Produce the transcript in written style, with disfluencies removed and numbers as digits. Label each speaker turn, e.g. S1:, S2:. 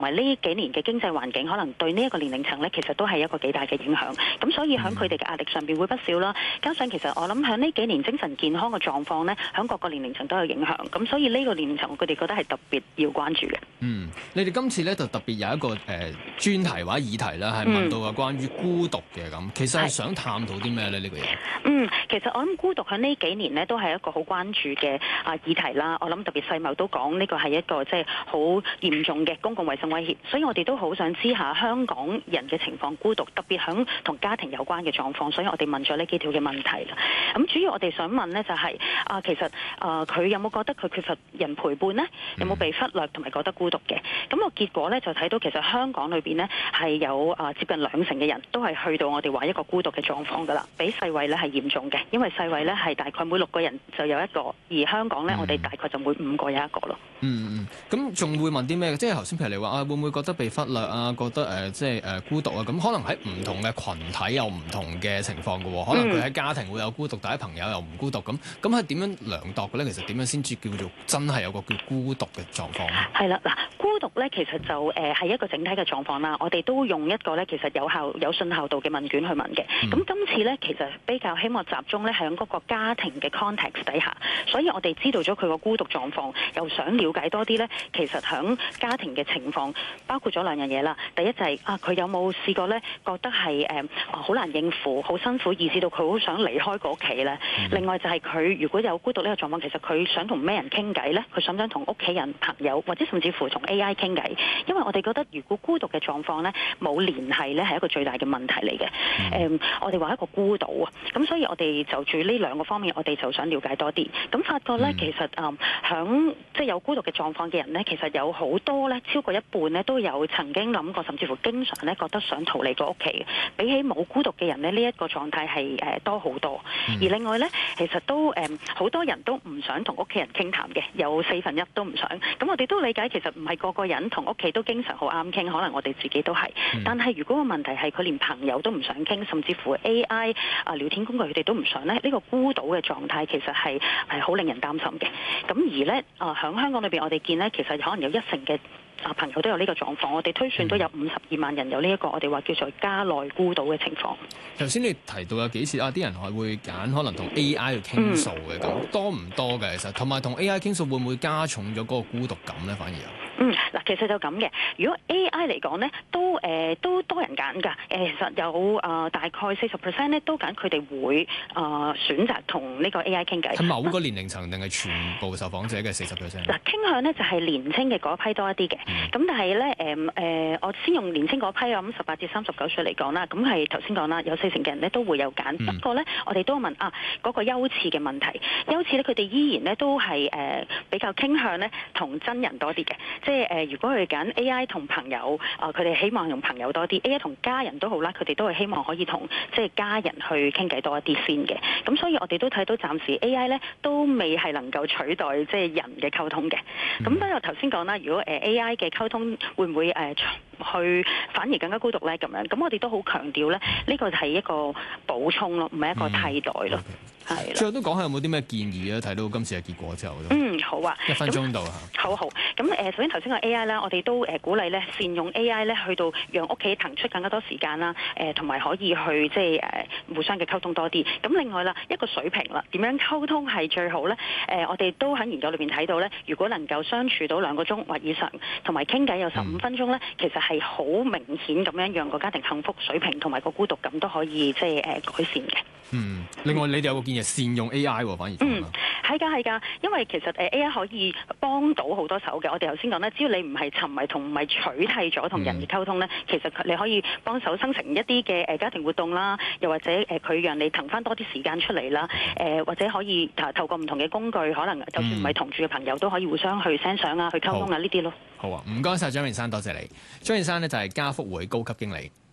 S1: 埋呢幾年嘅經濟環境，可能對呢一個年齡層咧，其實都係一個幾大嘅影響。咁所以喺佢哋嘅壓力上邊會不少啦。加上其實我諗喺呢幾年精神健康嘅狀況咧，喺各個年齡層都有影響。咁所以呢個年齡層，佢哋覺得係特別要關注嘅。
S2: 你哋今次咧就特別有一個專題或者議題啦，係問到啊關於孤獨嘅咁。其實係想探討啲咩咧？呢個嘢？
S1: 其實我諗孤獨喺呢幾年咧都係一個好關注嘅議題啦。我諗特別世貿都講呢個係一個即係好嚴重嘅公共衛生威脅，所以我哋都好想知下香港人嘅情況孤獨，特別響同家庭有關嘅狀況，所以我哋問咗呢幾條嘅問題啦。咁主要我哋想問呢就係其實佢有冇覺得佢缺乏人陪伴呢？有冇被忽略同埋覺得孤獨嘅？咁個結果呢，就睇到其實香港裏邊呢係有接近2成嘅人都係去到我哋話一個孤獨嘅狀況㗎啦，比世衛呢係嚴重嘅，因為世衛呢係大概每6個人就有一個，而香港呢，我哋大概就每5個有一個咯。
S2: 咁仲會問啲咩？即係頭先譬如你話會唔會覺得被忽略啊？覺得孤獨啊？咁可能喺唔同嘅群體有唔同嘅情況㗎喎。可能佢喺家庭會有孤獨，但喺朋友又唔孤獨咁。咁係點樣量度嘅咧？其實點樣先至叫做真係有個叫孤獨嘅狀況咧？
S1: 係啦，嗱，孤獨咧其實就係一個整體嘅狀況啦。我哋都用一個咧其實有信效度嘅問卷去問嘅。咁今次咧其實比較希望集中咧係喺嗰個家庭嘅 context 底下，所以我哋知道咗佢個孤獨狀況，又想了解多啲咧。其實喺家庭嘅情況包括咗2樣嘢啦。第一就係佢有冇試過咧覺得係好難應付、好辛苦，以至到佢好想離開個屋企咧。另外就係佢如果有孤獨呢個狀況，其實佢想同咩人傾偈咧？佢想唔想同屋企人、朋友，或者甚至乎同 AI 傾偈？因為我哋覺得如果孤獨嘅狀況咧冇聯繫咧係一個最大嘅問題嚟嘅。我哋話一個孤島啊，咁所以我哋就住呢2個方面，我哋就想了解多啲。咁發覺咧，其實響即係有孤獨嘅狀況嘅人咧，其實有好多咧，超過一半咧都有曾經諗過，甚至乎經常咧覺得想逃離個屋企。比起冇孤獨嘅人咧，呢一個狀態係多好多。而另外咧，其實都好多人都唔想同屋企人傾談嘅，有1/4都唔想。咁我哋都理解，其實唔係個個人同屋企都經常好啱傾，可能我哋自己都係。但係如果個問題係佢連朋友都唔想傾，甚至乎 AI 聊天工具佢哋都唔想咧，呢個孤島嘅狀態其實係好令人擔心嘅。咁而咧喺香港裏邊，我哋見咧其實可能有1成嘅朋友都有呢個狀況，我哋推算都有52萬人有呢一個我哋話叫做家內孤島嘅情況。
S2: 頭先你提到有幾次啲人係會揀可能同 AI 去傾訴嘅，咁多唔多嘅？其實同埋同 AI 傾訴會唔會加重咗嗰個孤獨感咧？反而
S1: 嗱，其實就咁嘅。如果 AI 嚟講咧，都多人揀㗎。其實有大概40% 咧都揀佢哋會選擇同呢個 AI 傾偈。
S2: 係某個年齡層定係全部受訪者嘅40%？
S1: 嗱，傾向咧就係年青嘅嗰一批多一啲嘅。咁但係咧我先用年青嗰批咁18至39歲嚟講啦。咁係頭先講啦，有4成嘅人咧都會有揀。不過咧，我哋都問嗰個優次嘅問題。優次咧，佢哋依然咧都係比較傾向咧同真人多啲嘅。即係如果佢揀 AI 同朋友，佢哋希望用朋友多啲；AI 同家人都好啦，佢哋都係希望可以同即係家人去傾偈多一啲先嘅。咁所以我哋都睇到暫時 AI 咧都未係能夠取代即係人嘅溝通嘅。咁不過頭先講啦，如果AI 嘅溝通會唔會去反而更加孤獨咧？咁樣咁我哋都好強調咧，呢個係一個補充咯，唔係一個替代咯。係。
S2: 最後都講下有冇啲咩建議啊？睇到今次嘅結果之後
S1: 好啊，1
S2: 分鐘到
S1: 好。咁首先頭先個 AI 啦，我哋都鼓勵咧善用 AI 咧，去到讓屋企騰出更加多時間啦，同埋可以去即係互相嘅溝通多啲。咁另外啦，一個水平啦，點樣溝通係最好咧？我哋都喺研究裏邊睇到咧，如果能夠相處到2個鐘或以上，同埋傾偈有15分鐘咧，其實係好明顯咁樣讓個家庭幸福水平同埋個孤獨感都可以即係改善嘅。
S2: 另外你哋有個建議善用 AI 喎，反而
S1: 係㗎，因為其實AI 可以幫到好多手嘅。我哋頭先講咧，只要你唔係沉迷同唔係取替咗同人嘅溝通咧，其實你可以幫手生成一啲嘅家庭活動啦，又或者佢讓你騰翻多啲時間出嚟啦，或者可以透過唔同嘅工具，可能就算唔係同住嘅朋友都可以互相去 send 相啊，去溝通啊呢啲咯。
S2: 好啊，唔該晒張永珊，多謝你。張永珊呢就係家福會高級經理。